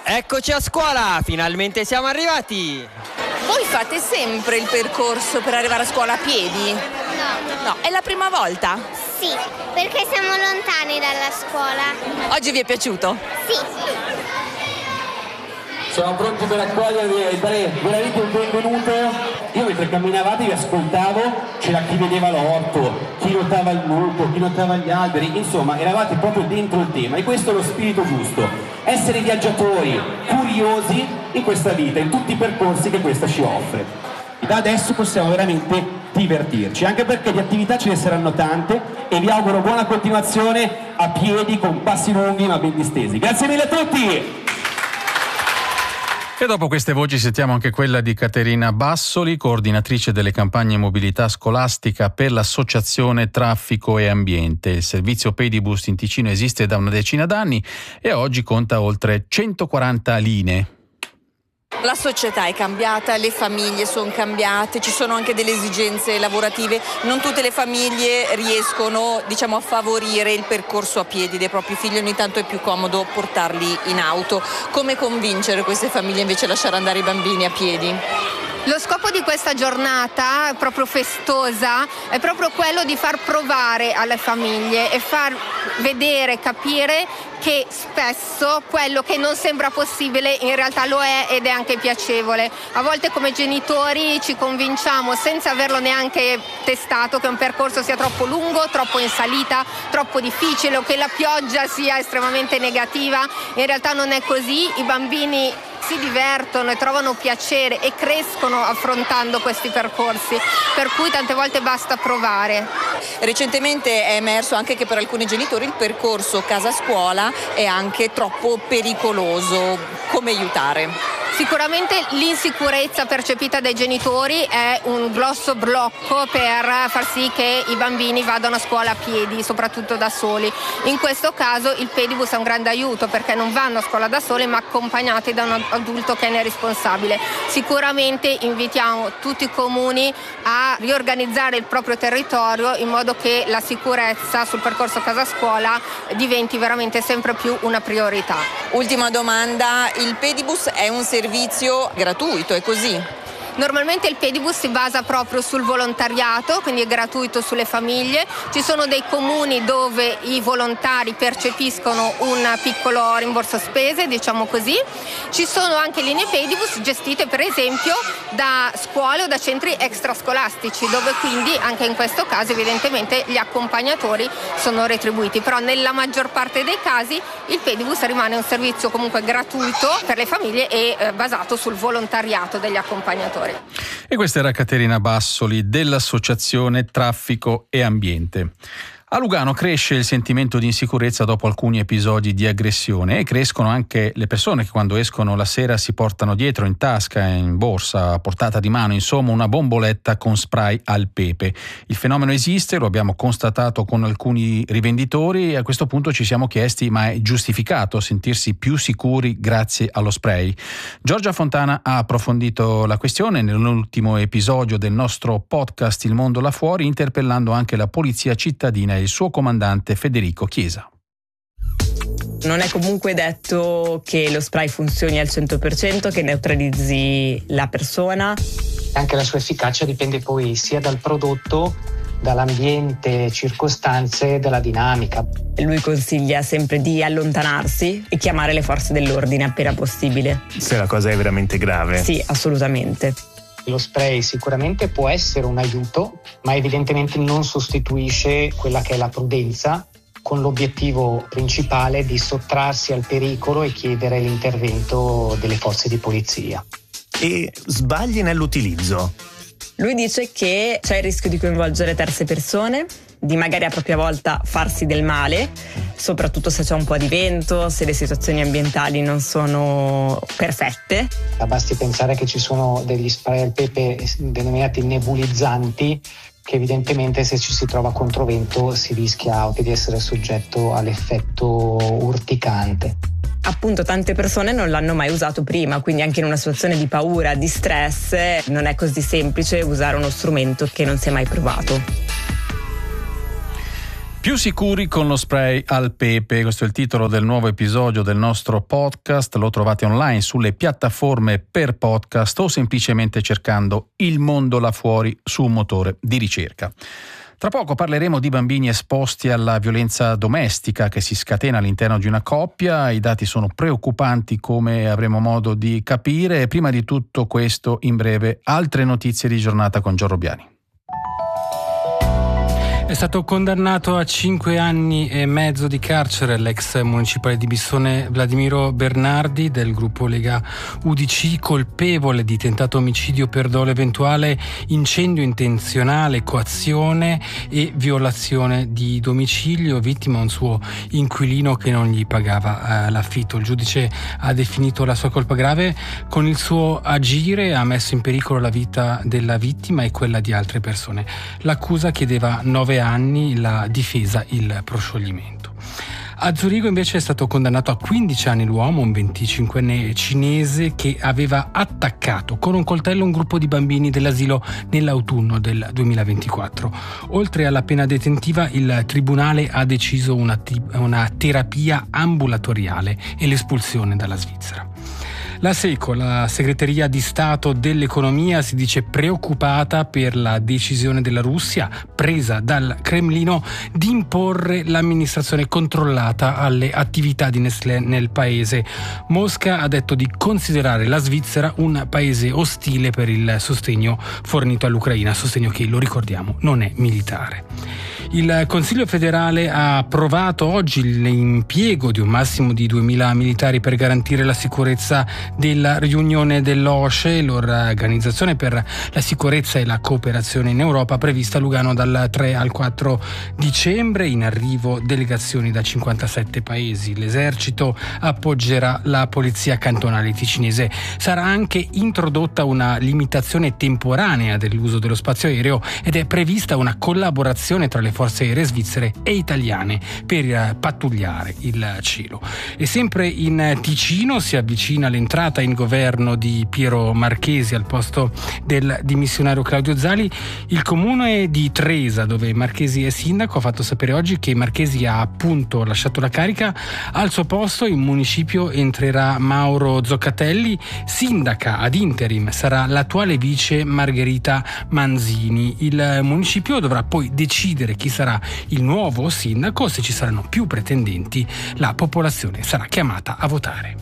Eccoci a scuola, finalmente siamo arrivati. Voi fate sempre il percorso per arrivare a scuola a piedi? No, è la prima volta? Sì, perché siamo lontani dalla scuola. Oggi vi è piaciuto? Sì. Siamo pronti per accogliervi e dare veramente un benvenuto. Io mentre camminavate vi ascoltavo, c'era chi vedeva l'orto, chi notava il muto, chi notava gli alberi, insomma eravate proprio dentro il tema e questo è lo spirito giusto. Essere viaggiatori, curiosi in questa vita, in tutti i percorsi che questa ci offre. Da adesso possiamo veramente divertirci, anche perché di attività ce ne saranno tante e vi auguro buona continuazione a piedi con passi lunghi ma ben distesi. Grazie mille a tutti! E dopo queste voci sentiamo anche quella di Caterina Bassoli, coordinatrice delle campagne mobilità scolastica per l'associazione Traffico e Ambiente. Il servizio Pedibus in Ticino esiste da una decina d'anni e oggi conta oltre 140 linee. La società è cambiata, le famiglie sono cambiate, ci sono anche delle esigenze lavorative. Non tutte le famiglie riescono, a favorire il percorso a piedi dei propri figli, ogni tanto è più comodo portarli in auto. Come convincere queste famiglie invece a lasciare andare i bambini a piedi? Lo scopo di questa giornata, proprio festosa, è proprio quello di far provare alle famiglie e far vedere, capire che spesso quello che non sembra possibile in realtà lo è ed è anche piacevole. A volte come genitori ci convinciamo senza averlo neanche testato che un percorso sia troppo lungo, troppo in salita, troppo difficile o che la pioggia sia estremamente negativa. In realtà non è così, i bambini si divertono e trovano piacere e crescono affrontando questi percorsi, per cui tante volte basta provare. Recentemente è emerso anche che per alcuni genitori il percorso casa-scuola è anche troppo pericoloso. Come aiutare? Sicuramente l'insicurezza percepita dai genitori è un grosso blocco per far sì che i bambini vadano a scuola a piedi, soprattutto da soli. In questo caso il Pedibus è un grande aiuto perché non vanno a scuola da soli ma accompagnati da un adulto che ne è responsabile. Sicuramente invitiamo tutti i comuni a riorganizzare il proprio territorio in modo che la sicurezza sul percorso casa-scuola diventi veramente sempre più una priorità. Ultima domanda, il Pedibus è un servizio gratuito, è così? Normalmente il Pedibus si basa proprio sul volontariato, quindi è gratuito sulle famiglie. Ci sono dei comuni dove i volontari percepiscono un piccolo rimborso spese, diciamo così. Ci sono anche linee Pedibus gestite per esempio da scuole o da centri extrascolastici, dove quindi anche in questo caso evidentemente gli accompagnatori sono retribuiti. Però nella maggior parte dei casi il Pedibus rimane un servizio comunque gratuito per le famiglie e basato sul volontariato degli accompagnatori. E questa era Caterina Bassoli dell'associazione Traffico e Ambiente. A Lugano cresce il sentimento di insicurezza dopo alcuni episodi di aggressione e crescono anche le persone che quando escono la sera si portano dietro in tasca, in borsa, a portata di mano, insomma una bomboletta con spray al pepe. Il fenomeno esiste, lo abbiamo constatato con alcuni rivenditori e a questo punto ci siamo chiesti ma è giustificato sentirsi più sicuri grazie allo spray? Giorgia Fontana ha approfondito la questione nell'ultimo episodio del nostro podcast Il Mondo là fuori, interpellando anche la polizia cittadina il suo comandante Federico Chiesa. Non è comunque detto che lo spray funzioni al 100%, che neutralizzi la persona. Anche la sua efficacia dipende poi sia dal prodotto, dall'ambiente, circostanze, dalla dinamica. Lui consiglia sempre di allontanarsi e chiamare le forze dell'ordine appena possibile. Se la cosa è veramente grave. Sì, assolutamente. Lo spray sicuramente può essere un aiuto, ma evidentemente non sostituisce quella che è la prudenza, con l'obiettivo principale di sottrarsi al pericolo e chiedere l'intervento delle forze di polizia. E sbagli nell'utilizzo? Lui dice che c'è il rischio di coinvolgere terze persone, di magari a propria volta farsi del male, soprattutto se c'è un po' di vento, se le situazioni ambientali non sono perfette. Basti pensare che ci sono degli spray al pepe denominati nebulizzanti che evidentemente se ci si trova controvento si rischia anche di essere soggetto all'effetto urticante. Appunto tante persone non l'hanno mai usato prima, quindi anche in una situazione di paura, di stress, non è così semplice usare uno strumento che non si è mai provato. Più sicuri con lo spray al pepe, questo è il titolo del nuovo episodio del nostro podcast, lo trovate online sulle piattaforme per podcast o semplicemente cercando Il mondo là fuori su un motore di ricerca. Tra poco parleremo di bambini esposti alla violenza domestica che si scatena all'interno di una coppia. I dati sono preoccupanti, come avremo modo di capire. Prima di tutto questo, in breve, altre notizie di giornata con Giorgio Biani. È stato condannato a 5 anni e mezzo di carcere l'ex municipale di Bissone Vladimiro Bernardi del gruppo Lega UDC, colpevole di tentato omicidio per dolo eventuale, incendio intenzionale, coazione e violazione di domicilio, vittima un suo inquilino che non gli pagava l'affitto. Il giudice ha definito la sua colpa grave. Con il suo agire ha messo in pericolo la vita della vittima e quella di altre persone. L'accusa chiedeva 9 anni, la difesa il proscioglimento. A Zurigo invece è stato condannato a 15 anni l'uomo, un 25enne cinese che aveva attaccato con un coltello un gruppo di bambini dell'asilo nell'autunno del 2024. Oltre alla pena detentiva, il tribunale ha deciso una terapia ambulatoriale e l'espulsione dalla Svizzera. La SECO, la Segreteria di Stato dell'Economia, si dice preoccupata per la decisione della Russia presa dal Cremlino di imporre l'amministrazione controllata alle attività di Nestlé nel paese. Mosca ha detto di considerare la Svizzera un paese ostile per il sostegno fornito all'Ucraina, sostegno che, lo ricordiamo, non è militare. Il Consiglio federale ha approvato oggi l'impiego di un massimo di 2.000 militari per garantire la sicurezza della riunione dell'OSCE, l'Organizzazione per la sicurezza e la cooperazione in Europa, prevista a Lugano dal 3 al 4 dicembre. In arrivo delegazioni da 57 paesi. L'esercito appoggerà la polizia cantonale ticinese. Sarà anche introdotta una limitazione temporanea dell'uso dello spazio aereo ed è prevista una collaborazione tra le forze aeree svizzere e italiane per pattugliare il cielo. E sempre in Ticino si avvicina l'entrata in governo di Piero Marchesi al posto del dimissionario Claudio Zali. Il comune di Tresa, dove Marchesi è sindaco, ha fatto sapere oggi che Marchesi ha appunto lasciato la carica. Al suo posto in municipio entrerà Mauro Zoccatelli. Sindaca ad interim sarà l'attuale vice Margherita Manzini. Il municipio dovrà poi decidere chi sarà il nuovo sindaco. Se ci saranno più pretendenti, la popolazione sarà chiamata a votare.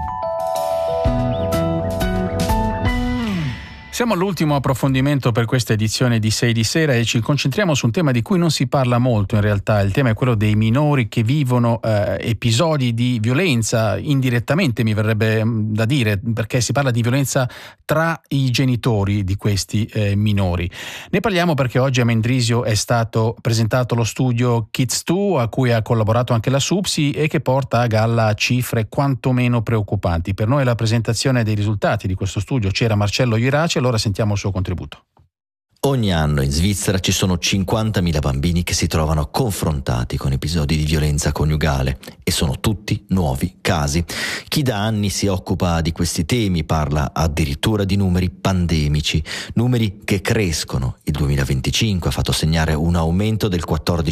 Siamo all'ultimo approfondimento per questa edizione di 6 di sera e ci concentriamo su un tema di cui non si parla molto in realtà. Il tema è quello dei minori che vivono episodi di violenza indirettamente, mi verrebbe da dire, perché si parla di violenza tra i genitori di questi minori. Ne parliamo perché oggi a Mendrisio è stato presentato lo studio Kids2, a cui ha collaborato anche la SUPSI e che porta a galla cifre quantomeno preoccupanti. Per noi la presentazione dei risultati di questo studio c'era Marcello Irace. Allora sentiamo il suo contributo. Ogni anno in Svizzera ci sono 50.000 bambini che si trovano confrontati con episodi di violenza coniugale e sono tutti nuovi casi. Chi da anni si occupa di questi temi parla addirittura di numeri pandemici, numeri che crescono. Il 2025 ha fatto segnare un aumento del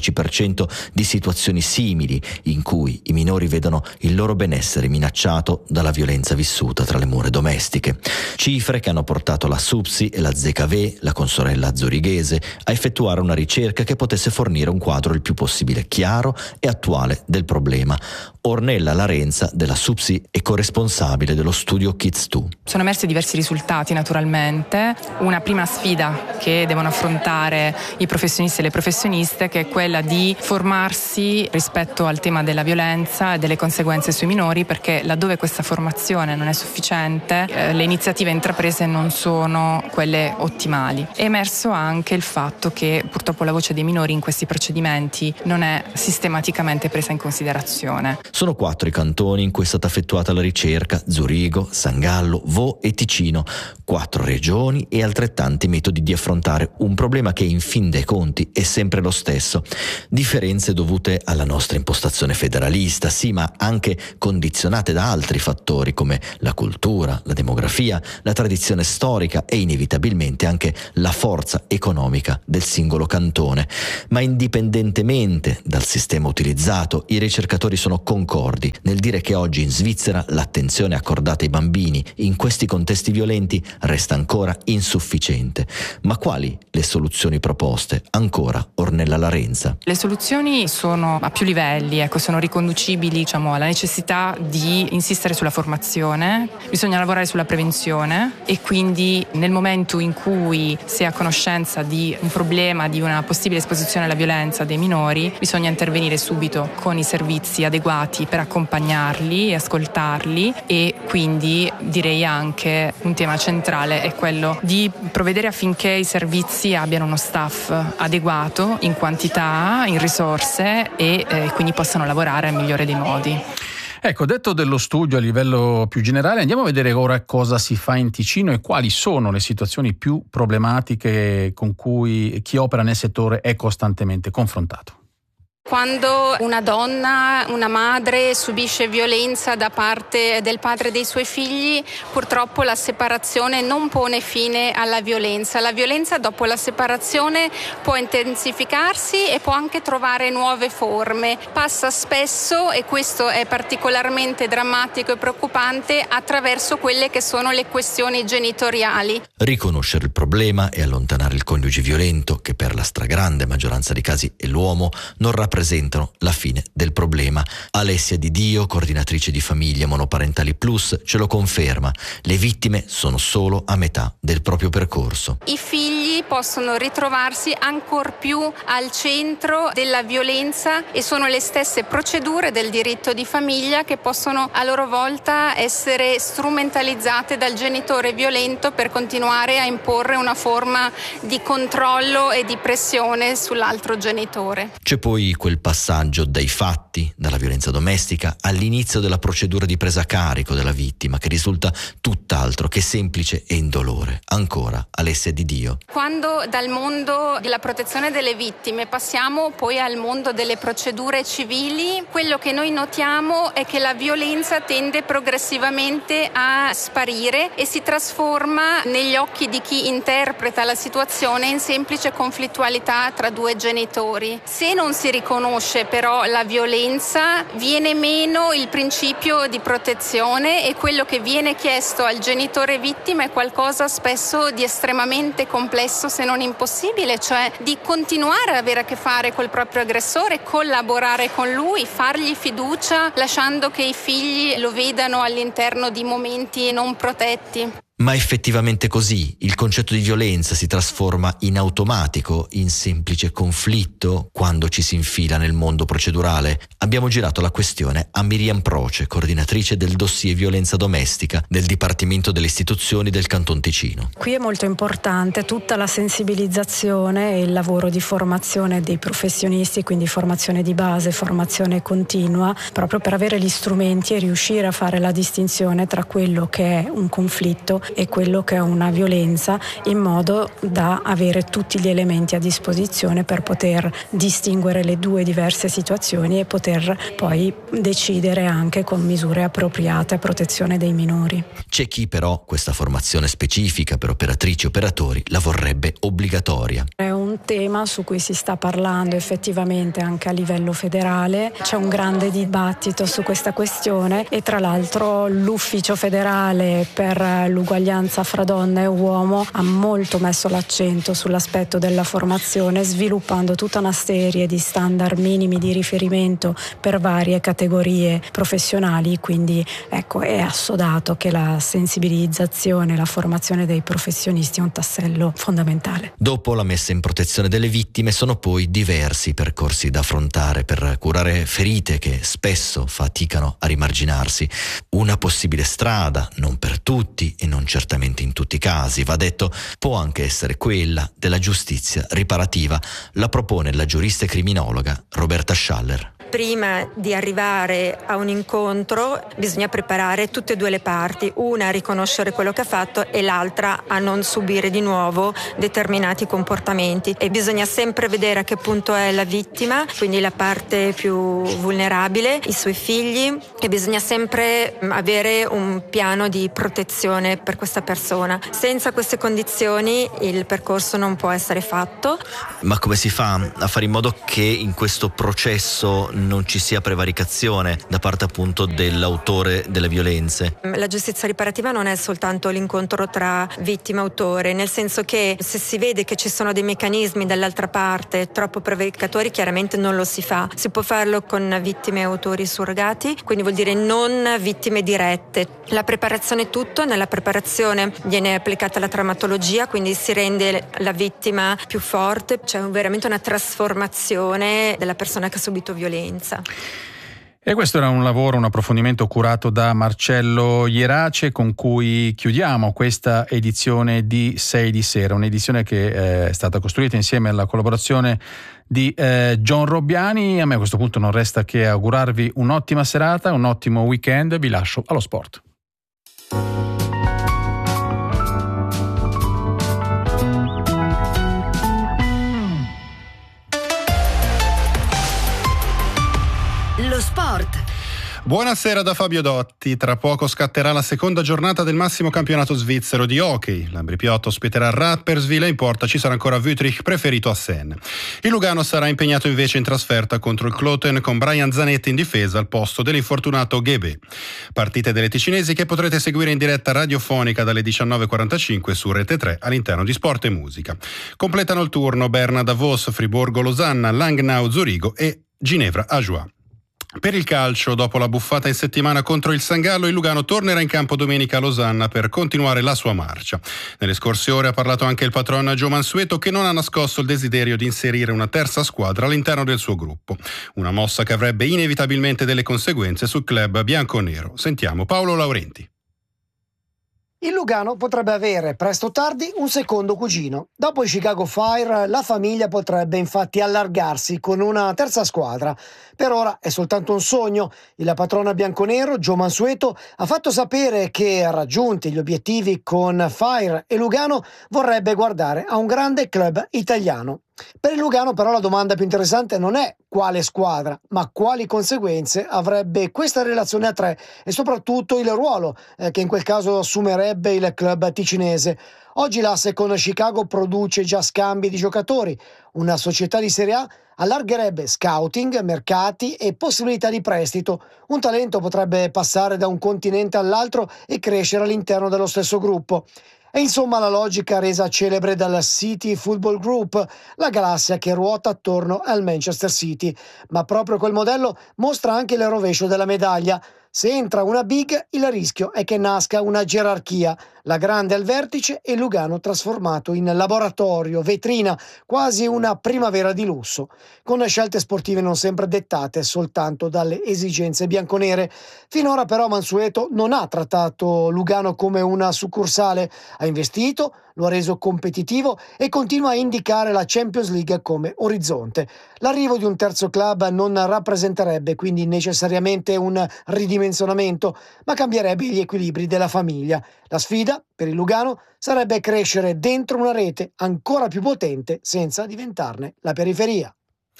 14% di situazioni simili in cui i minori vedono il loro benessere minacciato dalla violenza vissuta tra le mura domestiche. Cifre che hanno portato la SUPSI e la ZKV, la consorella zurighese, a effettuare una ricerca che potesse fornire un quadro il più possibile chiaro e attuale del problema. Ornella Larenza della SUPSI è corresponsabile dello studio Kids2. Sono emersi diversi risultati naturalmente. Una prima sfida che devono affrontare i professionisti e le professioniste, che è quella di formarsi rispetto al tema della violenza e delle conseguenze sui minori, perché laddove questa formazione non è sufficiente, le iniziative intraprese non sono quelle ottimali. È emerso anche il fatto che purtroppo la voce dei minori in questi procedimenti non è sistematicamente presa in considerazione. Sono 4 i cantoni in cui è stata effettuata la ricerca: Zurigo, San Gallo, Vaud e Ticino. 4 regioni e altrettanti metodi di affrontare un problema che in fin dei conti è sempre lo stesso. Differenze dovute alla nostra impostazione federalista, sì, ma anche condizionate da altri fattori come la cultura, la demografia, la tradizione storica e inevitabilmente anche la forza forza economica del singolo cantone. Ma indipendentemente dal sistema utilizzato, i ricercatori sono concordi nel dire che oggi in Svizzera l'attenzione accordata ai bambini in questi contesti violenti resta ancora insufficiente. Ma quali le soluzioni proposte? Ancora Ornella Larenza. Le soluzioni sono a più livelli, sono riconducibili alla necessità di insistere sulla formazione, bisogna lavorare sulla prevenzione e quindi nel momento in cui si è a conoscenza di un problema, di una possibile esposizione alla violenza dei minori, bisogna intervenire subito con i servizi adeguati per accompagnarli e ascoltarli, e quindi direi anche un tema centrale è quello di provvedere affinché i servizi abbiano uno staff adeguato in quantità, in risorse e quindi possano lavorare al migliore dei modi. Ecco, detto dello studio a livello più generale, andiamo a vedere ora cosa si fa in Ticino e quali sono le situazioni più problematiche con cui chi opera nel settore è costantemente confrontato. Quando una donna, una madre subisce violenza da parte del padre dei suoi figli, purtroppo la separazione non pone fine alla violenza. La violenza dopo la separazione può intensificarsi e può anche trovare nuove forme. Passa spesso, e questo è particolarmente drammatico e preoccupante, attraverso quelle che sono le questioni genitoriali. Riconoscere il problema e allontanare il coniuge violento, che per la stragrande maggioranza dei casi è l'uomo, non rappresentano la fine del problema. Alessia Di Dio, coordinatrice di Famiglie Monoparentali Plus, ce lo conferma. Le vittime sono solo a metà del proprio percorso. I figli possono ritrovarsi ancor più al centro della violenza e sono le stesse procedure del diritto di famiglia che possono a loro volta essere strumentalizzate dal genitore violento per continuare a imporre una forma di controllo e di pressione sull'altro genitore. C'è poi quel passaggio dai fatti, dalla violenza domestica, all'inizio della procedura di presa a carico della vittima, che risulta tutt'altro che semplice e indolore. Ancora Alessia Di Dio. Quando dal mondo della protezione delle vittime passiamo poi al mondo delle procedure civili, quello che noi notiamo è che la violenza tende progressivamente a sparire e si trasforma negli occhi di chi interpreta la situazione in semplice conflittualità tra due genitori. Se non si riconosce però la violenza, viene meno il principio di protezione e quello che viene chiesto al genitore vittima è qualcosa spesso di estremamente complesso, se non impossibile, cioè di continuare ad avere a che fare col proprio aggressore, collaborare con lui, fargli fiducia, lasciando che i figli lo vedano all'interno di momenti non protetti. Ma effettivamente così il concetto di violenza si trasforma in automatico, in semplice conflitto quando ci si infila nel mondo procedurale? Abbiamo girato la questione a Miriam Proce, coordinatrice del dossier violenza domestica del Dipartimento delle Istituzioni del Canton Ticino. Qui è molto importante tutta la sensibilizzazione e il lavoro di formazione dei professionisti, quindi formazione di base, formazione continua, proprio per avere gli strumenti e riuscire a fare la distinzione tra quello che è un conflitto e quello che è una violenza, in modo da avere tutti gli elementi a disposizione per poter distinguere le due diverse situazioni e poter poi decidere anche con misure appropriate a protezione dei minori. C'è chi però questa formazione specifica per operatrici e operatori la vorrebbe obbligatoria. È un tema su cui si sta parlando effettivamente anche a livello federale, c'è un grande dibattito su questa questione e tra l'altro l'Ufficio federale per l'uguaglianza fra donna e uomo ha molto messo l'accento sull'aspetto della formazione, sviluppando tutta una serie di standard minimi di riferimento per varie categorie professionali, quindi ecco, è assodato che la sensibilizzazione, la formazione dei professionisti è un tassello fondamentale. Dopo la messa in protezione delle vittime sono poi diversi i percorsi da affrontare per curare ferite che spesso faticano a rimarginarsi. Una possibile strada, non per tutti e non certamente in tutti i casi, va detto, può anche essere quella della giustizia riparativa. La propone la giurista e criminologa Roberta Schaller. prima di arrivare a un incontro bisogna preparare tutte e due le parti, una a riconoscere quello che ha fatto e l'altra a non subire di nuovo determinati comportamenti, e bisogna sempre vedere a che punto è la vittima, quindi la parte più vulnerabile, i suoi figli, e bisogna sempre avere un piano di protezione per questa persona. Senza queste condizioni il percorso non può essere fatto. Ma come si fa a fare in modo che in questo processo non ci sia prevaricazione da parte appunto dell'autore delle violenze? La giustizia riparativa non è soltanto l'incontro tra vittima e autore, nel senso che se si vede che ci sono dei meccanismi dall'altra parte troppo prevaricatori, chiaramente non lo si fa. Si può farlo con vittime e autori surrogati, quindi vuol dire non vittime dirette. La preparazione è tutto, nella preparazione viene applicata la traumatologia, quindi si rende la vittima più forte, c'è veramente una trasformazione della persona che ha subito violenza. E questo era un lavoro, un approfondimento curato da Marcello Ierace, con cui chiudiamo questa edizione di 6 di sera, un'edizione che è stata costruita insieme alla collaborazione di John Robbiani. A me a questo punto non resta che augurarvi un'ottima serata, un ottimo weekend. Vi lascio allo sport. Lo sport. Buonasera da Fabio Dotti. Tra poco scatterà la seconda giornata del massimo campionato svizzero di hockey. L'Ambripiotto ospiterà Rapperswil e in porta ci sarà ancora Wüttrich, preferito a Sen. Il Lugano sarà impegnato invece in trasferta contro il Kloten con Brian Zanetti in difesa al posto dell'infortunato Ghebe. Partite delle ticinesi che potrete seguire in diretta radiofonica dalle 19.45 su Rete 3 all'interno di Sport e Musica. Completano il turno Berna Davos, Friburgo Losanna, Langnau Zurigo e Ginevra Ajoie. Per il calcio, dopo la buffata in settimana contro il San Gallo, il Lugano tornerà in campo domenica a Losanna per continuare la sua marcia. Nelle scorse ore ha parlato anche il patron Gio Mansueto, che non ha nascosto il desiderio di inserire una terza squadra all'interno del suo gruppo. Una mossa che avrebbe inevitabilmente delle conseguenze sul club bianconero. Sentiamo Paolo Laurenti. Il Lugano potrebbe avere presto o tardi un secondo cugino. Dopo i Chicago Fire la famiglia potrebbe infatti allargarsi con una terza squadra. Per ora è soltanto un sogno. Il patrona bianconero Gio Mansueto ha fatto sapere che, raggiunti gli obiettivi con Fire e Lugano, vorrebbe guardare a un grande club italiano. Per il Lugano però la domanda più interessante non è quale squadra, ma quali conseguenze avrebbe questa relazione a tre e soprattutto il ruolo che in quel caso assumerebbe il club ticinese. Oggi l'asse con Chicago produce già scambi di giocatori. Una società di Serie A allargherebbe scouting, mercati e possibilità di prestito. Un talento potrebbe passare da un continente all'altro e crescere all'interno dello stesso gruppo. È insomma la logica resa celebre dal City Football Group, la galassia che ruota attorno al Manchester City. Ma proprio quel modello mostra anche il rovescio della medaglia. Se entra una big, il rischio è che nasca una gerarchia, la grande al vertice e Lugano trasformato in laboratorio, vetrina, quasi una primavera di lusso, con scelte sportive non sempre dettate soltanto dalle esigenze bianconere. Finora però Mansueto non ha trattato Lugano come una succursale, ha investito, lo ha reso competitivo e continua a indicare la Champions League come orizzonte. L'arrivo di un terzo club non rappresenterebbe quindi necessariamente un ridimensionamento, ma cambierebbe gli equilibri della famiglia. La sfida per il Lugano sarebbe crescere dentro una rete ancora più potente senza diventarne la periferia.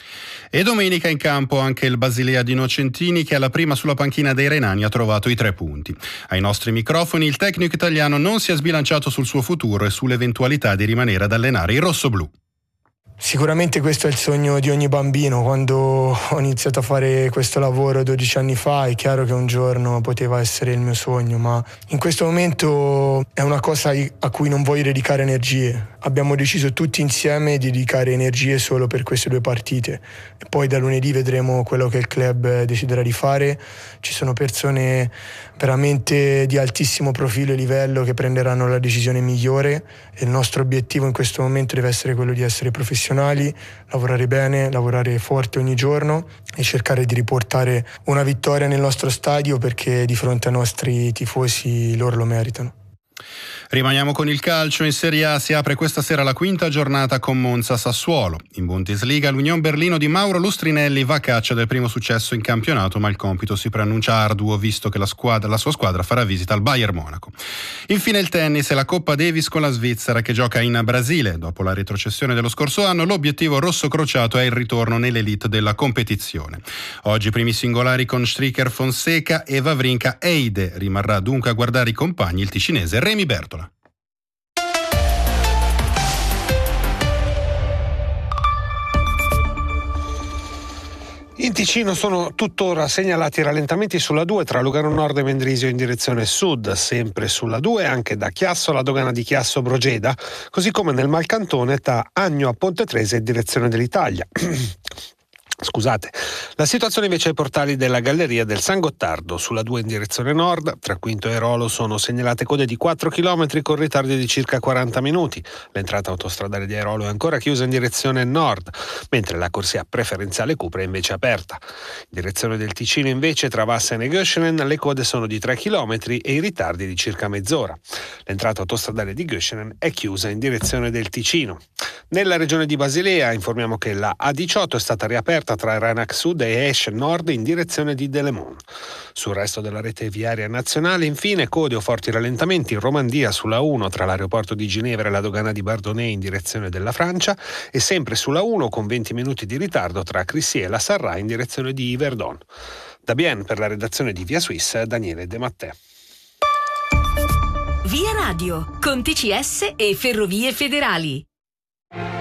E domenica in campo anche il Basilea di Innocentini, che alla prima sulla panchina dei Renani ha trovato i 3 punti. Ai nostri microfoni il tecnico italiano non si è sbilanciato sul suo futuro e sull'eventualità di rimanere ad allenare il rossoblù. Sicuramente questo è il sogno di ogni bambino. Quando ho iniziato a fare questo lavoro 12 anni fa è chiaro che un giorno poteva essere il mio sogno, ma in questo momento è una cosa a cui non voglio dedicare energie. Abbiamo deciso tutti insieme di dedicare energie solo per queste 2 partite e poi da lunedì vedremo quello che il club deciderà di fare. Ci sono persone veramente di altissimo profilo e livello che prenderanno la decisione migliore e il nostro obiettivo in questo momento deve essere quello di essere professionali, lavorare bene, lavorare forte ogni giorno e cercare di riportare una vittoria nel nostro stadio, perché di fronte ai nostri tifosi loro lo meritano. Rimaniamo con il calcio. In Serie A si apre questa sera la quinta giornata con Monza-Sassuolo. In Bundesliga l'Union Berlino di Mauro Lustrinelli va a caccia del primo successo in campionato, ma il compito si preannuncia arduo visto che la sua squadra farà visita al Bayern Monaco. Infine il tennis e la Coppa Davis con la Svizzera che gioca in Brasile. Dopo la retrocessione dello scorso anno, l'obiettivo rosso-crociato è il ritorno nell'elite della competizione. Oggi primi singolari con Stricker, Fonseca e Wawrinka. Eide rimarrà dunque a guardare i compagni il ticinese Remi Bertola. In Ticino sono tuttora segnalati rallentamenti sulla 2 tra Lugano Nord e Mendrisio in direzione sud, sempre sulla 2 anche da Chiasso alla dogana di Chiasso-Brogeda, così come nel Malcantone da Agno a Ponte Trese in direzione dell'Italia. Scusate. La situazione invece ai portali della Galleria del San Gottardo, sulla 2 in direzione nord, tra Quinto e Rolo sono segnalate code di 4 km con ritardi di circa 40 minuti. L'entrata autostradale di Airolo è ancora chiusa in direzione nord, mentre la corsia preferenziale Cupra è invece aperta. In direzione del Ticino invece, tra Vassen e Göschenen, le code sono di 3 km e i ritardi di circa mezz'ora. L'entrata autostradale di Göschenen è chiusa in direzione del Ticino. Nella regione di Basilea informiamo che la A18 è stata riaperta tra Ranac Sud e Esch Nord in direzione di Delemont. Sul resto della rete viaria nazionale, infine, code o forti rallentamenti in Romandia sulla 1 tra l'aeroporto di Ginevra e la dogana di Bardonnay in direzione della Francia e sempre sulla 1 con 20 minuti di ritardo tra Crissy e la Sarraz in direzione di Yverdon. Da Bienne per la redazione di Via Suisse, Daniele De Mattè. Via Radio, con TCS e Ferrovie Federali.